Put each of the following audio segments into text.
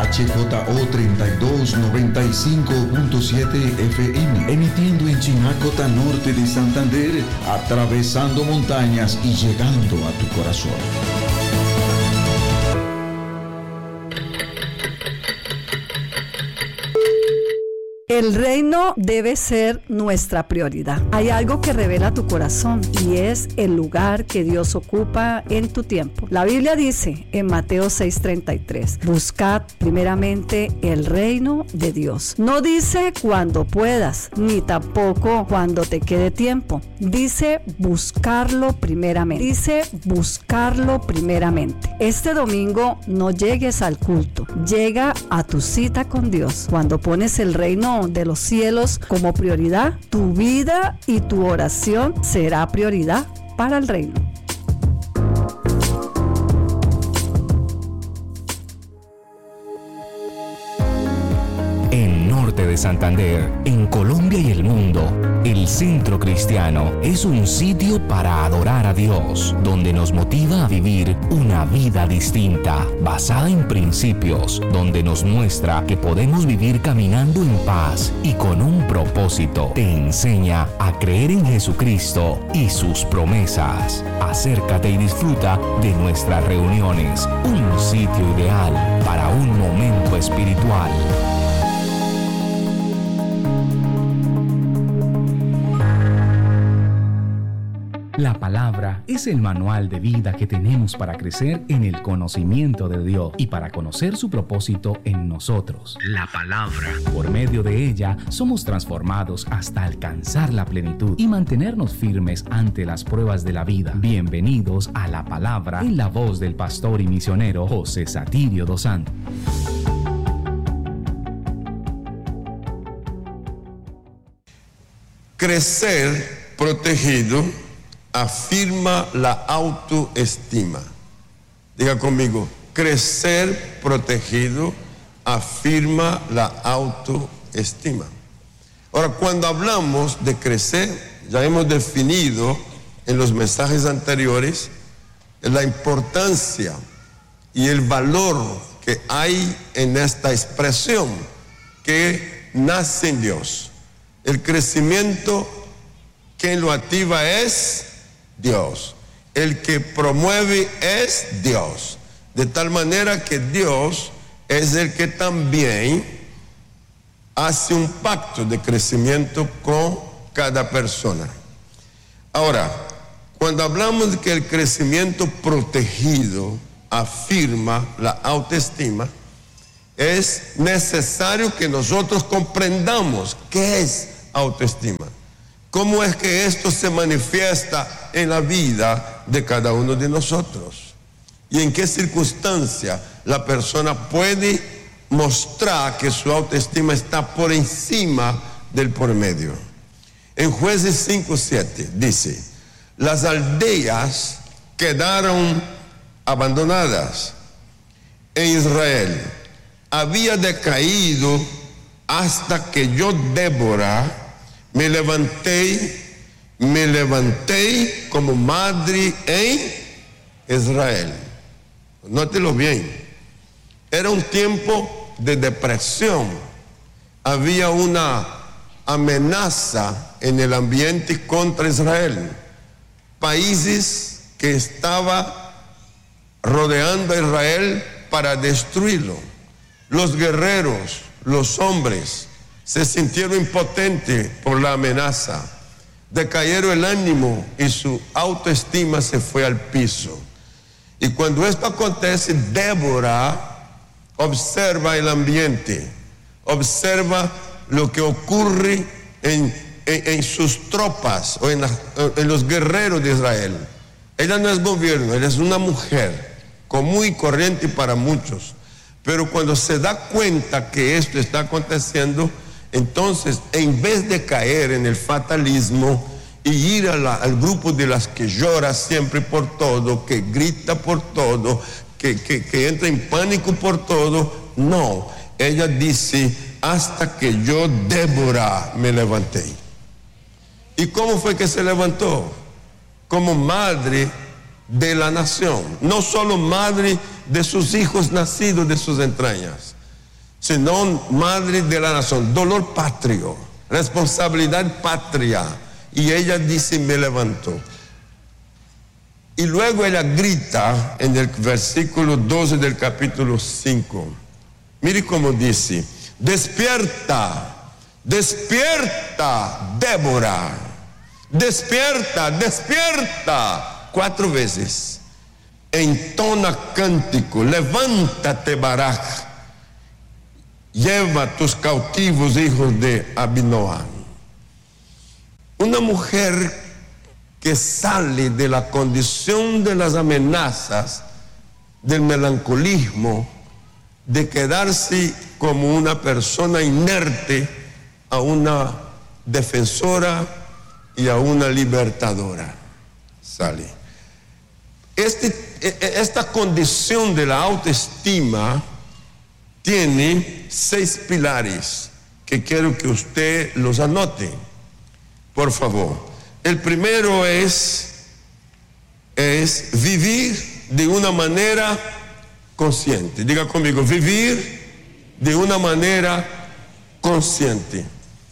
HJO 3295.7 FM, emitiendo en Chinacota Norte de Santander, atravesando montañas y llegando a tu corazón. El reino debe ser nuestra prioridad. Hay algo que revela tu corazón y es el lugar que Dios ocupa en tu tiempo. La Biblia dice en Mateo 6:33, buscad primeramente el reino de Dios. No dice cuando puedas, ni tampoco cuando te quede tiempo. Dice buscarlo primeramente. Este domingo no llegues al culto, llega a tu cita con Dios. Cuando pones el reino de los cielos como prioridad, tu vida y tu oración será prioridad para el reino. En Norte de Santander, en Colombia y el mundo, el Centro Cristiano es un sitio para adorar a Dios, donde nos motiva a vivir una vida distinta, basada en principios, donde nos muestra que podemos vivir caminando en paz y con un propósito. Te enseña a creer en Jesucristo y sus promesas. Acércate y disfruta de nuestras reuniones, un sitio ideal para un momento espiritual. La palabra es el manual de vida que tenemos para crecer en el conocimiento de Dios y para conocer su propósito en nosotros. La palabra. Por medio de ella somos transformados hasta alcanzar la plenitud y mantenernos firmes ante las pruebas de la vida. Bienvenidos a La Palabra en la voz del pastor y misionero José Satirio dos Santos. Crecer protegido afirma la autoestima. Diga conmigo, crecer protegido afirma la autoestima. Ahora, cuando hablamos de crecer, ya hemos definido en los mensajes anteriores la importancia y el valor que hay en esta expresión que nace en Dios. El crecimiento, quien lo activa es Dios. El que promueve es Dios. De tal manera que Dios es el que también hace un pacto de crecimiento con cada persona. Ahora, cuando hablamos de que el crecimiento protegido afirma la autoestima, es necesario que nosotros comprendamos qué es autoestima. ¿Cómo es que esto se manifiesta en la vida de cada uno de nosotros? ¿Y en qué circunstancia la persona puede mostrar que su autoestima está por encima del promedio? En Jueces 5:7 dice, las aldeas quedaron abandonadas en Israel. Había decaído hasta que yo, Débora, me levanté como madre en Israel. Nótelo bien. Era un tiempo de depresión. Había una amenaza en el ambiente contra Israel. Países que estaban rodeando a Israel para destruirlo. Los guerreros, los hombres, se sintieron impotentes por la amenaza, decayeron el ánimo y su autoestima se fue al piso. Y cuando esto acontece, Débora observa el ambiente, observa lo que ocurre en sus tropas o en los guerreros de Israel. Ella no es gobierno, ella es una mujer común y corriente para muchos, pero cuando se da cuenta que esto está aconteciendo, entonces, en vez de caer en el fatalismo y ir al grupo de las que llora siempre por todo, que grita por todo, que entra en pánico por todo, no, ella dice, hasta que yo, Débora, me levanté. ¿Y cómo fue que se levantó? Como madre de la nación, no solo madre de sus hijos nacidos de sus entrañas, sino madre de la nación. Dolor patrio, responsabilidad patria. Y ella dice, me levantó. Y luego ella grita en el versículo 12 del capítulo 5. Mire cómo dice: despierta, despierta, Débora. Despierta, despierta. 4 veces. Entona cántico. Levántate, Baraj. Lleva tus cautivos, hijos de Abinoam. Una mujer que sale de la condición de las amenazas, del melancolismo, de quedarse como una persona inerte, a una defensora y a una libertadora. Sale. Esta condición de la autoestima tiene 6 pilares que quiero que usted los anote, por favor. El primero es vivir de una manera consciente. Diga conmigo, vivir de una manera consciente.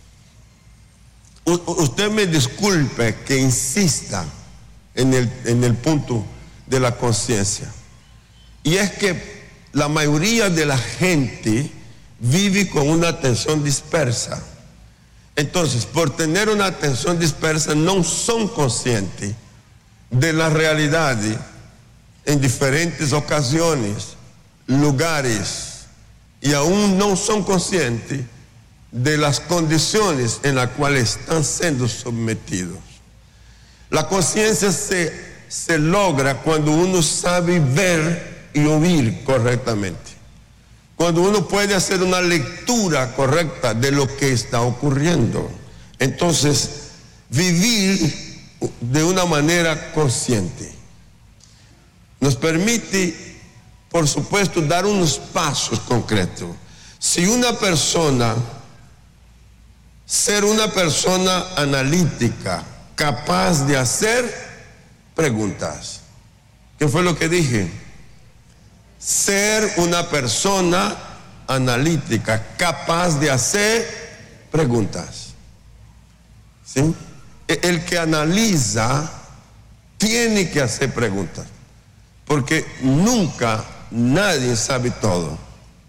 Usted me disculpe que insista en el punto de la conciencia. Y es que la mayoría de la gente vive con una atención dispersa. Entonces, por tener una atención dispersa, no son conscientes de la realidad en diferentes ocasiones, lugares, y aún no son conscientes de las condiciones en las cuales están siendo sometidos. La conciencia se logra cuando uno sabe ver y oír correctamente. Cuando uno puede hacer una lectura correcta de lo que está ocurriendo. Entonces, vivir de una manera consciente nos permite, por supuesto, dar unos pasos concretos. Si una persona, ser una persona analítica, capaz de hacer preguntas. ¿Qué fue lo que dije? Ser una persona analítica, capaz de hacer preguntas. ¿Sí? El que analiza tiene que hacer preguntas, porque nunca nadie sabe todo.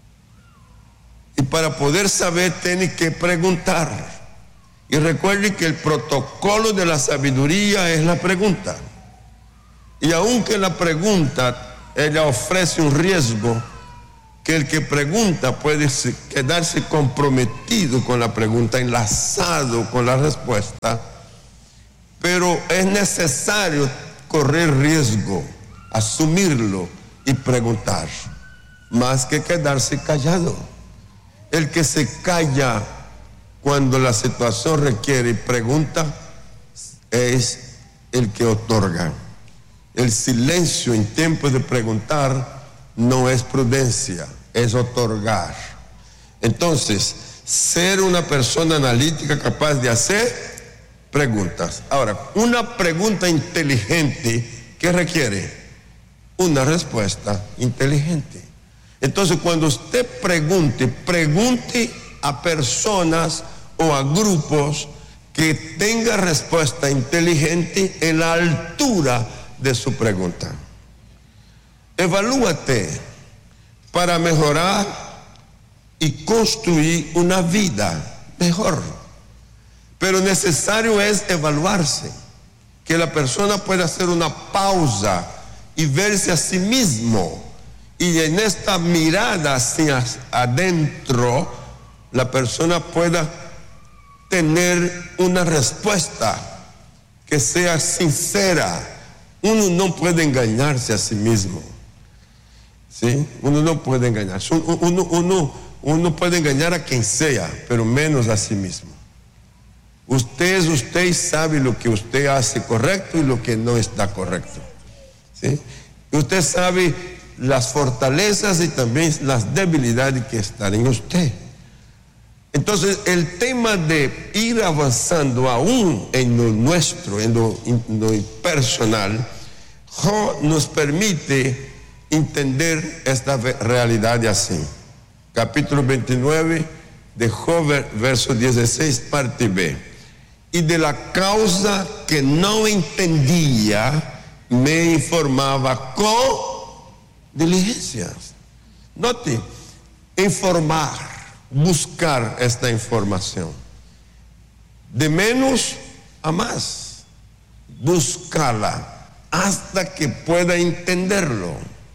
Y para poder saber tiene que preguntar. Y recuerden que el protocolo de la sabiduría es la pregunta. Y aunque la pregunta ella ofrece un riesgo, que el que pregunta puede quedarse comprometido con la pregunta, enlazado con la respuesta, pero es necesario correr riesgo, asumirlo y preguntar, más que quedarse callado. El que se calla cuando la situación requiere pregunta es el que otorga. El silencio en tiempo de preguntar no es prudencia, es otorgar. Entonces, ser una persona analítica capaz de hacer preguntas. Ahora, una pregunta inteligente, ¿qué requiere? Una respuesta inteligente. Entonces, cuando usted pregunte a personas o a grupos que tengan respuesta inteligente en la altura de su pregunta. Evalúate para mejorar y construir una vida mejor. Pero necesario es evaluarse, que la persona pueda hacer una pausa y verse a sí mismo. Y en esta mirada hacia adentro, la persona pueda tener una respuesta que sea sincera. Uno no puede engañarse a sí mismo. ¿Sí? Uno no puede engañarse. Uno puede engañar a quien sea, pero menos a sí mismo. Usted es usted y sabe lo que usted hace correcto y lo que no está correcto. ¿Sí? Y usted sabe las fortalezas y también las debilidades que están en usted. Entonces, el tema de ir avanzando aún en lo nuestro, en lo personal, nos permite entender esta realidad así. capítulo 29 de Job, verso 16, parte B. Y de la causa que no entendía, me informaba con diligencias. Note, informar, buscar esta información. De menos a más, buscarla hasta que pueda entenderlo.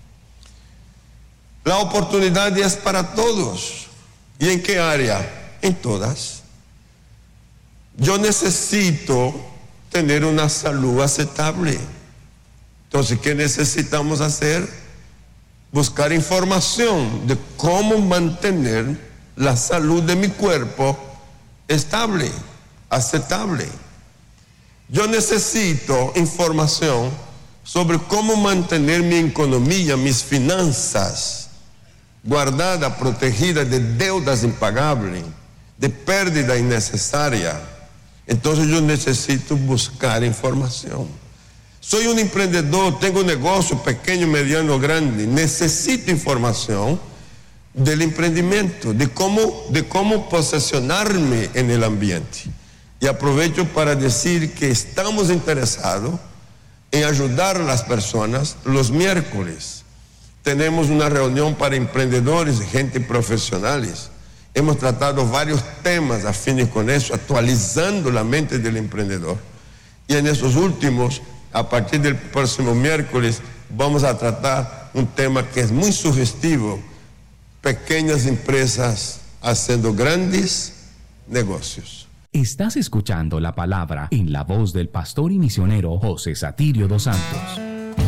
La oportunidad es para todos. ¿Y en qué área? En todas. Yo necesito tener una salud aceptable. Entonces, ¿qué necesitamos hacer? Buscar información de cómo mantener la salud de mi cuerpo estable, aceptable. Yo necesito información sobre cómo mantener mi economía, mis finanzas guardada, protegida de deudas impagables, de pérdida innecesaria. Entonces yo necesito buscar información. Soy un emprendedor, tengo un negocio pequeño, mediano, grande. Necesito información del emprendimiento, de cómo posicionarme en el ambiente. Y aprovecho para decir que estamos interesados en ayudar a las personas los miércoles. Tenemos una reunión para emprendedores y gente profesionales. Hemos tratado varios temas afines con eso, actualizando la mente del emprendedor. Y en esos últimos, a partir del próximo miércoles, vamos a tratar un tema que es muy sugestivo: pequeñas empresas haciendo grandes negocios. Estás escuchando la palabra en la voz del pastor y misionero José Satirio dos Santos.